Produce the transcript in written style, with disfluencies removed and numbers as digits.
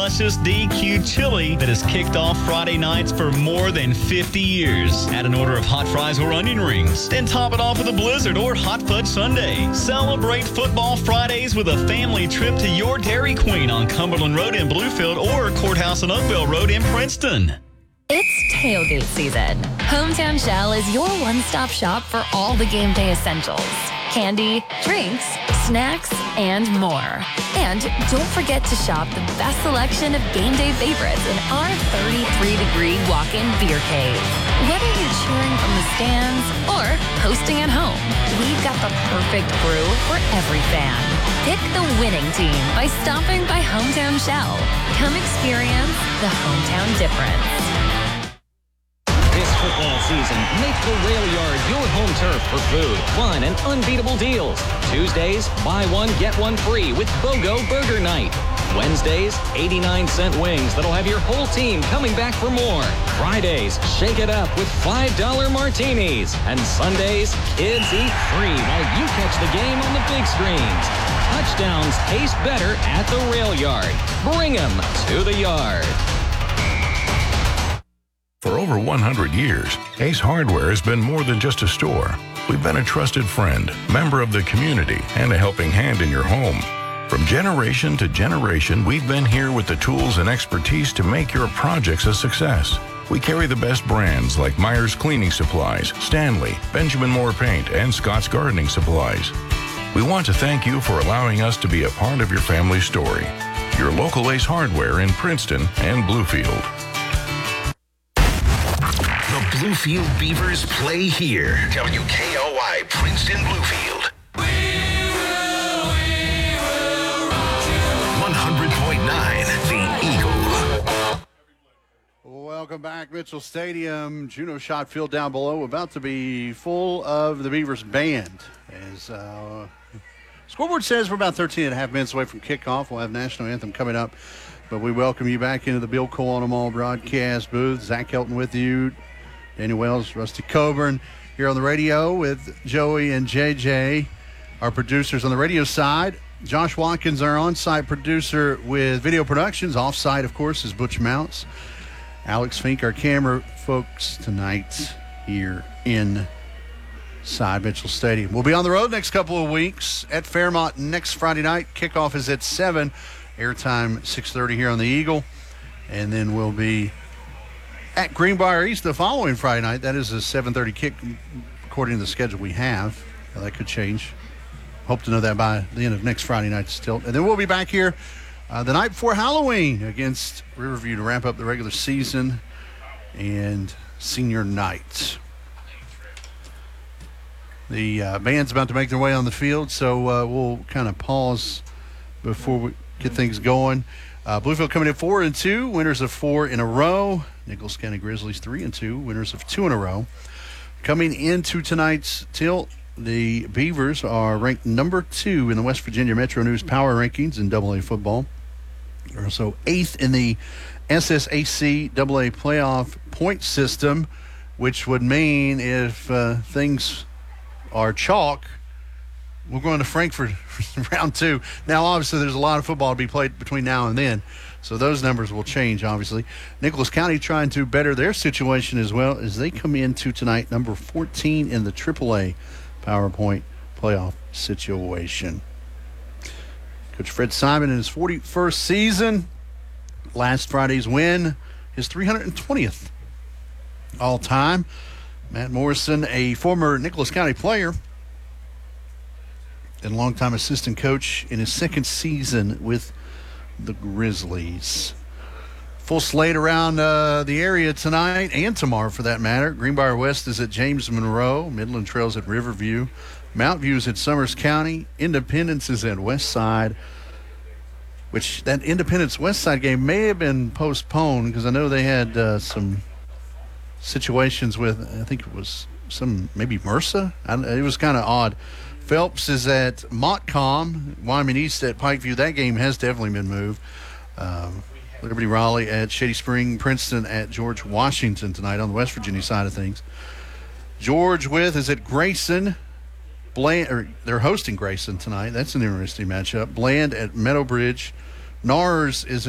luscious DQ chili that has kicked off Friday nights for more than 50 years. Add an order of hot fries or onion rings. Then top it off with a blizzard or hot fudge sundae. Celebrate Football Fridays with a family trip to your Dairy Queen on Cumberland Road in Bluefield or Courthouse and Oakville Road in Princeton. It's tailgate season. Hometown Shell is your one-stop shop for all the game day essentials. Candy, drinks, snacks, and more. And don't forget to shop the best selection of game day favorites in our 33-degree walk-in beer cave. Whether you're cheering from the stands or hosting at home, we've got the perfect brew for every fan. Pick the winning team by stopping by Hometown Shell. Come experience the hometown difference. This football season, make the Rail Yard your home turf for food, fun, and unbeatable deals. Tuesdays, buy one, get one free with BOGO Burger Night. Wednesdays, 89-cent wings that'll have your whole team coming back for more. Fridays, shake it up with $5 martinis. And Sundays, kids eat free while you catch the game on the big screens. Touchdowns taste better at the Rail Yard. Bring them to the yard. For over 100 years, Ace Hardware has been more than just a store. We've been a trusted friend, member of the community, and a helping hand in your home. From generation to generation, we've been here with the tools and expertise to make your projects a success. We carry the best brands like Myers Cleaning Supplies, Stanley, Benjamin Moore Paint, and Scott's Gardening Supplies. We want to thank you for allowing us to be a part of your family's story. Your local Ace Hardware in Princeton and Bluefield. Bluefield Beavers play here. WKOI Princeton Bluefield. We will 100.9 The Eagle. Welcome back, Mitchell Stadium. Juno Shot Field down below, about to be full of the Beavers band. As scoreboard says, we're about 13 and a half minutes away from kickoff. We'll have national anthem coming up. But we welcome you back into the Bill Cole on them all broadcast booth. Zach Helton with you. Danny Wells, Rusty Coburn here on the radio with Joey and JJ, our producers on the radio side. Josh Watkins, our on-site producer with video productions. Off-site, of course, is Butch Mounts. Alex Fink, our camera folks tonight here inside Mitchell Stadium. We'll be on the road next couple of weeks at Fairmont next Friday night. Kickoff is at 7. Airtime 6:30 here on the Eagle. And then we'll be at Greenbrier East the following Friday night. That is a 7:30 kick according to the schedule we have. Now, that could change. Hope to know that by the end of next Friday night still. And then we'll be back here the night before Halloween against Riverview to wrap up the regular season and senior night. The band's about to make their way on the field, so we'll kind of pause before we get things going. Bluefield coming in 4-2, winners of 4 in a row. Nicholas County Grizzlies 3-2, winners of 2 in a row. Coming into tonight's tilt, the Beavers are ranked number 2 in the West Virginia Metro News Power Rankings in AA football. They're also 8th in the SSAC AA playoff point system, which would mean if things are chalk, we're going to Frankfort round 2. Now, obviously, there's a lot of football to be played between now and then, so those numbers will change, obviously. Nicholas County trying to better their situation as well as they come into tonight number 14 in the AAA PowerPoint playoff situation. Coach Fred Simon in his 41st season. Last Friday's win, his 320th all-time. Matt Morrison, a former Nicholas County player and longtime assistant coach in his second season with the Grizzlies. Full slate around the area tonight and tomorrow for that matter. Greenbrier West is at James Monroe. Midland Trail's at Riverview. Mount View's at Summers County. Independence is at Westside, which that Independence Westside game may have been postponed because I know they had some situations with, I think it was maybe MRSA. It was kind of odd. Phelps is at Montcalm. Wyoming East at Pikeview. That game has definitely been moved. Liberty Raleigh at Shady Spring. Princeton at George Washington tonight on the West Virginia side of things. George Wythe is at Grayson. They're hosting Grayson tonight. That's an interesting matchup. Bland at Meadowbridge. NARS is